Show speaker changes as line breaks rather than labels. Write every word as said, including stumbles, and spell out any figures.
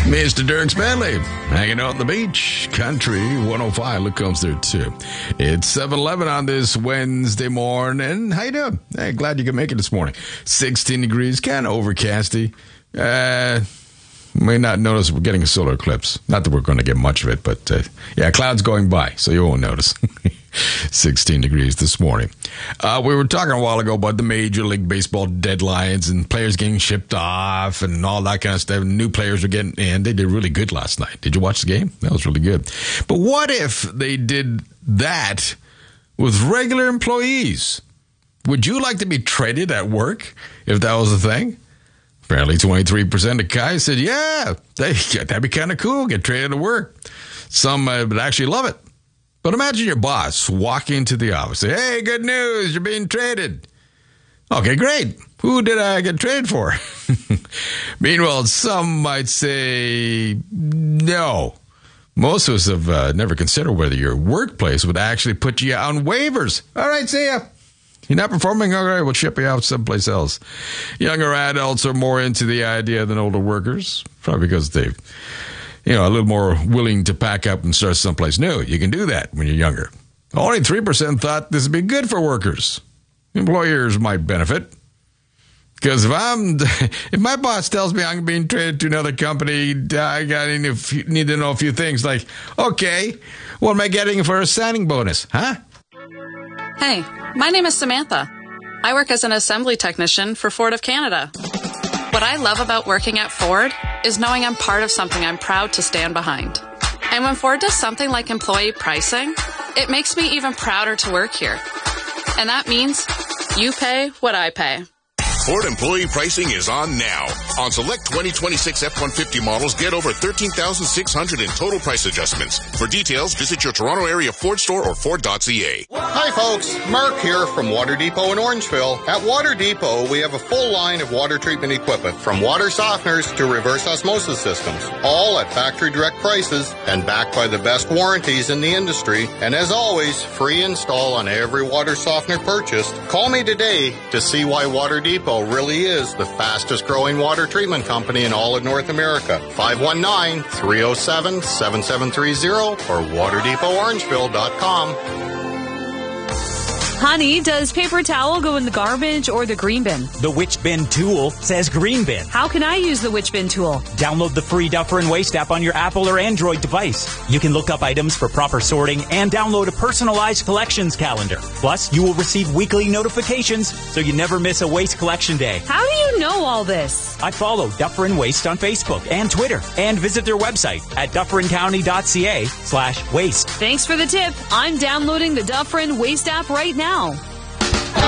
Mister Dirk Spanley, hanging out on the beach. Country one oh five. Look comes there, too. It's seven eleven on this Wednesday morning. How you doing? Hey, glad you could make it this morning. sixteen degrees, kind of overcasty. Uh, may not notice we're getting a solar eclipse. Not that we're going to get much of it, but, uh, yeah, clouds going by, so you won't notice. sixteen degrees this morning. Uh, we were talking a while ago about the Major League Baseball deadlines and players getting shipped off and all that kind of stuff. New players are getting in. They did really good last night. Did you watch the game? That was really good. But what if they did that with regular employees? Would you like to be traded at work if that was a thing? Apparently twenty-three percent of guys said, yeah, they, that'd be kind of cool, get traded at work. Some uh, would actually love it. But imagine your boss walk into the office, say, hey, good news, you're being traded. Okay, great. Who did I get traded for? Meanwhile, some might say no. Most of us have uh, never considered whether your workplace would actually put you on waivers. All right, see ya. You're not performing? All right, we'll ship you out someplace else. Younger adults are more into the idea than older workers, probably because they've You know, a little more willing to pack up and start someplace new. You can do that when you're younger. Only three percent thought this would be good for workers. Employers might benefit. Because if I'm, if my boss tells me I'm being traded to another company, I got need to know a few things like, okay, what am I getting for a signing bonus? Huh?
Hey, my name is Samantha. I work as an assembly technician for Ford of Canada. What I love about working at Ford is knowing I'm part of something I'm proud to stand behind. And when Ford does something like employee pricing, it makes me even prouder to work here. And that means you pay what I pay.
Ford employee pricing is on now. On select twenty twenty-six F one fifty models, get over thirteen thousand six hundred dollars in total price adjustments. For details, visit your Toronto area Ford store or Ford dot C A.
Hi folks, Mark here from Water Depot in Orangeville. At Water Depot, we have a full line of water treatment equipment, from water softeners to reverse osmosis systems, all at factory direct prices and backed by the best warranties in the industry. And as always, free install on every water softener purchased. Call me today to see why Water Depot really is the fastest growing water treatment company in all of North America. five one nine, three oh seven, seven seven three oh or water depot orangeville dot com.
Honey, does paper towel go in the garbage or the green bin?
The Which Bin tool says green bin.
How can I use the Which Bin tool?
Download the free Duffer and Waste app on your Apple or Android device. You can look up items for proper sorting and download a personalized collections calendar. Plus, you will receive weekly notifications so you never miss a waste collection day.
How do you know all this?
I follow Duffer and Waste on Facebook and Twitter and visit their website at dufferin county dot c a slash waste.
Thanks for the tip. I'm downloading the Duffer and Waste app right now.